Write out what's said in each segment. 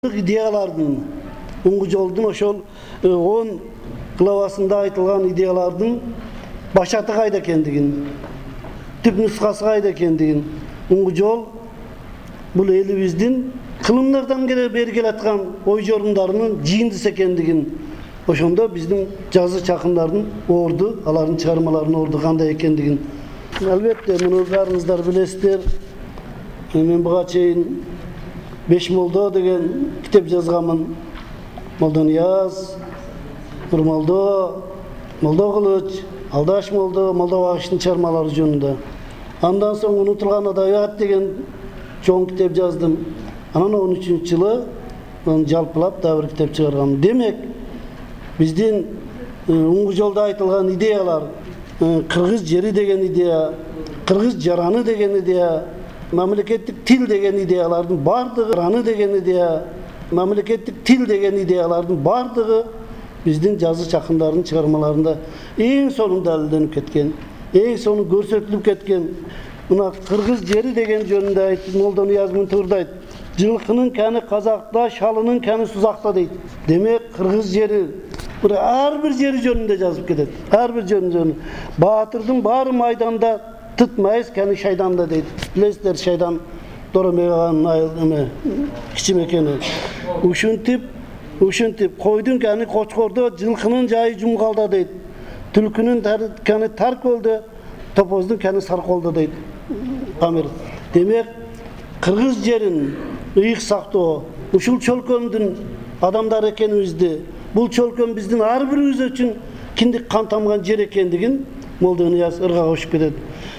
идеялардын Уңгу жолдун ошол 10 главасында айтылган идеялардын башаты кайда экендигин, түп нускасы кайда экендигин, Уңгу жол бул элибиздин кылымдардан бери келаткан ой жорумдарынын жыйындысы экендигин, ошондо биздин жазы чакындардын орду, алардын чыгармаларынын орду кандай экендигин. Албетте, муну баарыңыздар билесиздер. Мен буга чейин Беш молдо деген китеп жазганмын. Молдонияз, Нурмолдо, Молдо Кылыч, Алдаш молдо, Молдо Багыштын чыгармалары жөнүндө. Андан соң унутулган адабият деген чоң китеп жаздым. Анан 13-жылы жалпылап да бир китеп чыгаргам. Демек, биздин Уңгу жолдо айтылган идеялар, кыргыз жери деген идея, кыргыз жараны деген идея, мамлекеттик тил деген идеялардын бардыгы, раны деген идея, мамлекеттик тил деген идеялардын бардыгы биздин жазы чакындардын чыгармаларында эң сонун далилденип кеткен, эң сонун көрсөтүлүп кеткен. Мына кыргыз жери деген жөнүндө айтып, Молдонияз мынтурдайт. Жылкынын каны казакта, шалынын каны сузакта дейт. Демек, кыргыз жери ар бир жери жөнүндө жазып кетет. Ар бир жөнүндө. Баатырдын баары майданда, тытмайыз кәні шайданда дейді. Білесіздер, шайдан Доромеганын айыл кичимекени. Ушинтип, койдун кәні Кочкордо, жылкынын жайы жумгалда дейді. Түлкүнүн кәні Таркөлдө, топоздун кәні Сарколдо дейді. Памир. Демек, кыргыз жерин ыйык сактоо, ушул чөлкөмдүн адамдар экенибизди, бул чөлкөм биздин ар бирибиз үчүн киндик кан тамган жер экендигин Молдонияз ырга кошуп кетет.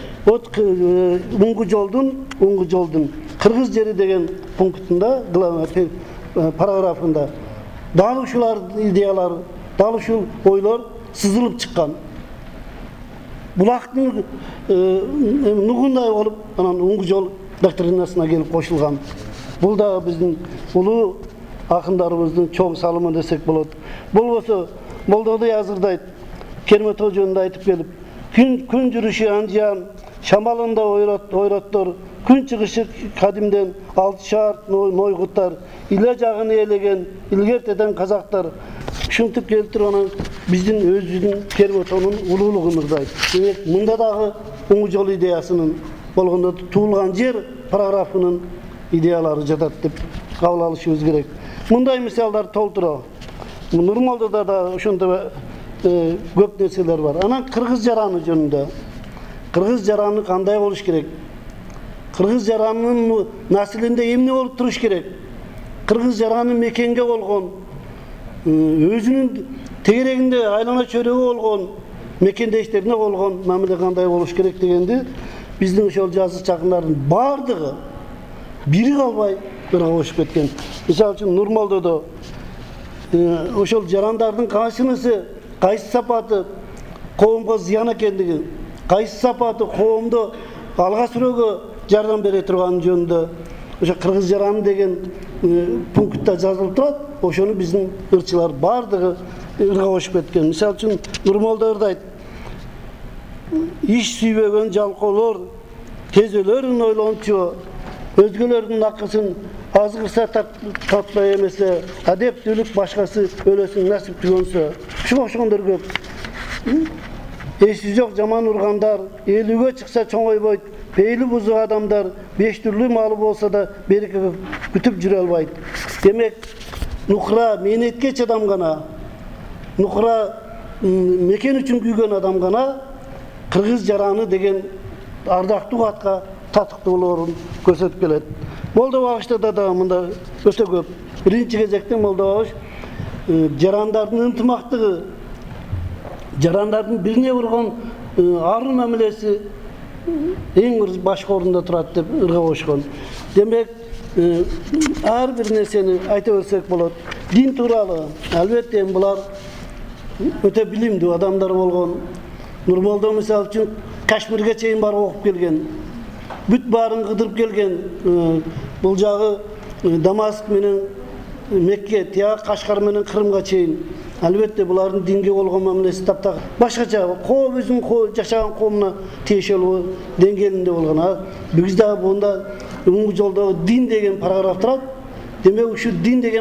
Уңгу жолдун кыргыз жери деген пунктунда, параграфында дал ушулар идеялар, дал ушул ойлор сызылып чыккан. Булактын нугундай болуп, анан Уңгу жол доктринасына келип кошулган. Бул да биздин улуу акындарыбыздын чоң салымы десек болот. Болбосо Молдонияз азырдайт, Кермето жөнүндө айтып келип, күн жүрүшү анжан, шамалында ойроттор, күн чыгышы кадимден алты шаар нойгуттар, иле жагын ээлеген илгертеден казактар, ушинтип келтирип анан биздин өзүбүздүн Керметонун улуулугун ырдайт. Демек, мында дагы Уңгу жол идеясынын болгондо туулган жер параграфынын идеялары жатат деп кабыл алышыбыз керек. Мындай мисалдар толтура. Нурмалдода да ошондой көп нерселер бар. Анан кыргыз жараны жөнүндө. Кыргыз жараны кандай болуш керек? Кыргыз жаранынын наслинде эмне болуп туруш керек? Кыргыз жараны мекенге болгон, өзүнүн тегерегинде айлана чөйрөгө болгон, мекендештерине болгон мамиле кандай болуш керек дегенди биздин ошол жазы чакындардын бардыгы бири калбай ырга кошуп кеткен. Мисалы үчүн Нурмолдодо ошол жарандардын кайсынысы, кайсы сапаты коомго зыян экендиги, кайсы сапаты коомдо алга сүрөөгө жардам бере турган жөнүндө ошо кыргыз жараны деген пунктта жазылып турат. Ошону биздин ырчылар бардыгы ырга кошуп кеткен. Мисалы үчүн Нурмолдо ырдайт. Иш сүйбөгөн жалкоолор кезөлөрүн ойлончу, өзгөлөрдүн акысын азгырса татпай эмесе, адептүүлүк башкасы өлөсүн насип түгөнсө. Ушуга окшогондор көп. Эси жок жаман ургандар, элүүгө чыкса чоңойбойт, пейли бузук адамдар, 5 түрлүү малы болсо да береке күтүп жүрө албайт. Демек, нукра мээнетке чыдам гана, нукра мекен үчүн күйгөн адам гана кыргыз жараны деген ардактуу атка татыктуулорун көрсөтүп келет. Молдо Багышта да мында өтө көп. Биринчи кезекте Молдо Багыш жарандардын ынтымактыгы, жарандардын бирине урган арын мамилеси эң бир башкы орунда турат деп ырга кошкон. Демек, ар бир нерсени айта берсек болот. Дин тууралуу, албетте, булар өтө билимдүү адамдар болгон. Нурмолдо мисалы үчүн Кашмирге чейин барып окуп келген. Бүт баарын кыдырып келген. Бул жагы Дамаск менен Мекке, тияк Кашкар менен Кырымга чейин. Албетте, булардын динге болгон мамилеси таптак башкача, өзүнүн жашаган коомуна тиешелүү деңгээлинде болгон. Биз дагы бунда Уңгу жолдогу дин деген параграф турат. Demek şu din degen